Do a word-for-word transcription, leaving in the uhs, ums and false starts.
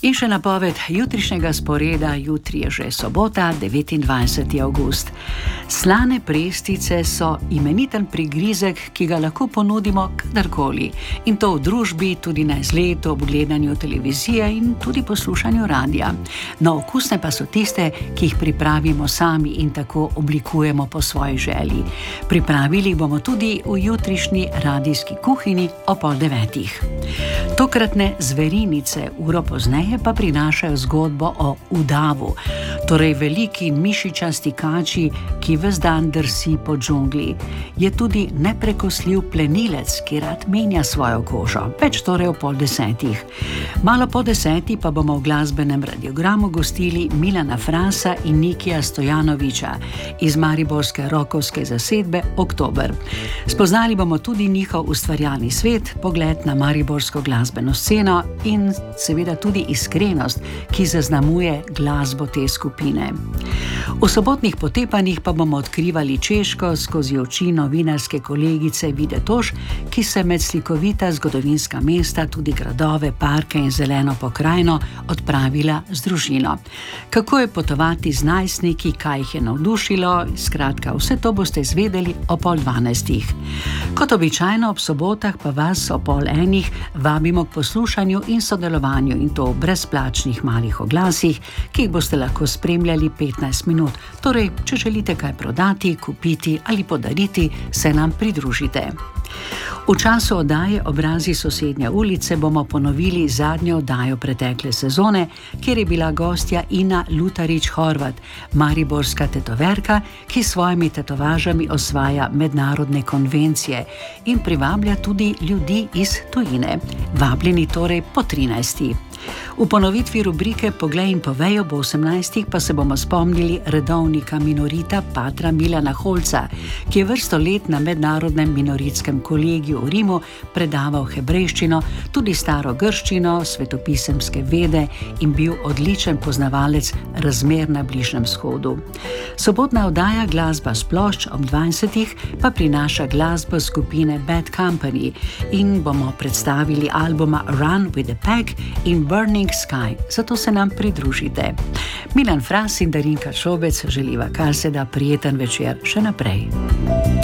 In še napoved jutrišnjega sporeda, jutri je že sobota, devetindvajseti avgust. Slane prestice so imeniten prigrizek, ki ga lahko ponudimo kadarkoli. In to v družbi, tudi na izletu, ob gledanju televizije in tudi poslušanju radia. No, okusne pa so tiste, ki jih pripravimo sami in tako oblikujemo po svoji želji. Pripravili jih bomo tudi v jutrišnji radijski kuhinji o pol devetih. Tokratne zverinice uro pozneje pa prinašajo zgodbo o udavu, torej veliki mišičasti kači, ki ves dan drsi po džungli. Je tudi neprekosljiv plenilec, ki rad menja svojo kožo. Več torej o pol desetih. Malo po deseti pa bomo v glasbenem radiogramu gostili Milana Frasa in Nikija Stojanoviča iz mariborske rockovske zasedbe Oktober. Spoznali bomo tudi njihov ustvarjalni svet, pogled na mariborsko glasbeno sceno in seveda tudi iskrenost, ki zaznamuje glasbo te skupine. V sobotnih potepanjih pa bomo odkrivali Češko skozi oči novinarske kolegice Vide Toš, ki se med slikovita zgodovinska mesta, tudi gradove, parke in zeleno pokrajino odpravila z družino. Kako je potovati z najstniki, kaj jih je navdušilo, skratka, vse to boste izvedeli o pol dvanajstih. Kot običajno ob sobotah pa vas o pol enih vabimo k poslušanju in sodelovanju in to v brezplačnih malih oglasih, ki jih boste lahko spremljali petnajst minut. Torej, če želite kaj prodati, kupiti ali podariti, se nam pridružite. V času oddaje Obrazi sosednje ulice bomo ponovili zadnjo oddajo pretekle sezone, kjer je bila gostja Ina Lutarič-Horvat, mariborska tetoverka, ki s svojimi tetovažami osvaja mednarodne konvencije in privablja tudi ljudi iz tujine. Vabljeni torej po trinajsti. V ponovitvi rubrike Poglej in povej ob osemnajstih pa se bomo spomnili redovnika minorita patra Milana Holca, ki je vrsto let na mednarodnem minoritskem kolegiju v Rimu predaval hebrejščino, tudi staro grščino, svetopisemske vede in bil odličen poznavalec razmer na Bližnjem vzhodu. Sobotna oddaja Glasba s plošč ob dvajsetih pa prinaša glasbo skupine Bad Company in bomo predstavili albuma Run with the Pack in Burning Sky, zato se nam pridružite. Milan Fras in Darinka Šobec želiva kar se da prijeten večer še naprej.